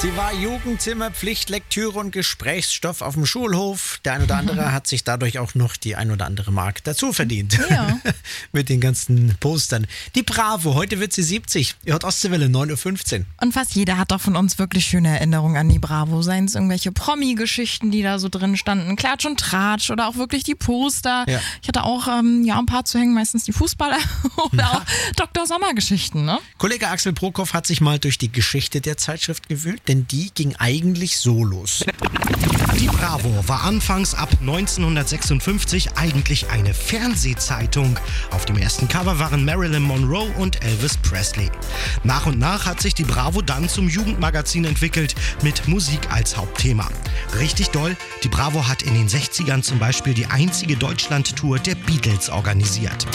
Sie war Jugendzimmer, Pflichtlektüre und Gesprächsstoff auf dem Schulhof. Der ein oder andere hat sich dadurch auch noch die ein oder andere Mark dazu verdient. Ja. Mit den ganzen Postern. Die Bravo, heute wird sie 70. Ihr hört Ostseewelle, 9.15 Uhr. Und fast jeder hat doch von uns wirklich schöne Erinnerungen an die Bravo. Seien es irgendwelche Promi-Geschichten, die da so drin standen, Klatsch und Tratsch oder auch wirklich die Poster. Ja. Ich hatte auch ein paar zu hängen, meistens die Fußballer oder auch Dr. Sommer-Geschichten, ne? Kollege Axel Brockhoff hat sich mal durch die Geschichte der Zeitschrift gewühlt, denn die ging eigentlich so los. Die Bravo war anfangs ab 1956 eigentlich eine Fernsehzeitung. Auf dem ersten Cover waren Marilyn Monroe und Elvis Presley. Nach und nach hat sich die Bravo dann zum Jugendmagazin entwickelt, mit Musik als Hauptthema. Richtig doll, die Bravo hat in den 60ern zum Beispiel die einzige Deutschland-Tour der Beatles organisiert.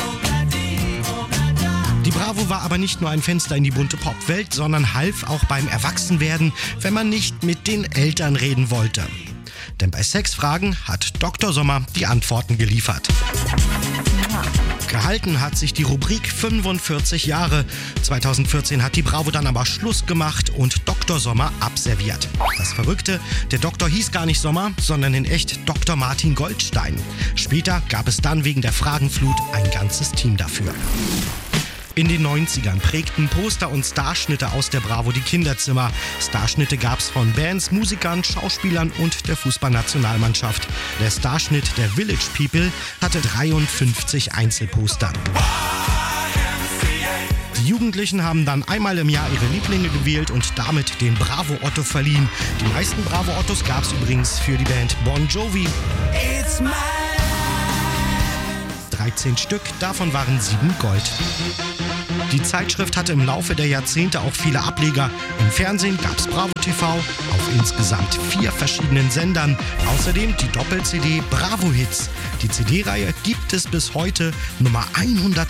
Die Bravo war aber nicht nur ein Fenster in die bunte Popwelt, sondern half auch beim Erwachsenwerden, wenn man nicht mit den Eltern reden wollte. Denn bei Sexfragen hat Dr. Sommer die Antworten geliefert. Gehalten hat sich die Rubrik 45 Jahre. 2014 hat die Bravo dann aber Schluss gemacht und Dr. Sommer abserviert. Das Verrückte, der Doktor hieß gar nicht Sommer, sondern in echt Dr. Martin Goldstein. Später gab es dann wegen der Fragenflut ein ganzes Team dafür. In den 90ern prägten Poster und Starschnitte aus der Bravo die Kinderzimmer. Starschnitte gab's von Bands, Musikern, Schauspielern und der Fußballnationalmannschaft. Der Starschnitt der Village People hatte 53 Einzelposter. Die Jugendlichen haben dann einmal im Jahr ihre Lieblinge gewählt und damit den Bravo-Otto verliehen. Die meisten Bravo-Ottos gab's übrigens für die Band Bon Jovi. 13 Stück, davon waren 7 Gold. Die Zeitschrift hatte im Laufe der Jahrzehnte auch viele Ableger. Im Fernsehen gab's Bravo TV auf insgesamt 4 verschiedenen Sendern. Außerdem die Doppel-CD Bravo Hits. Die CD-Reihe gibt es bis heute. Nummer 100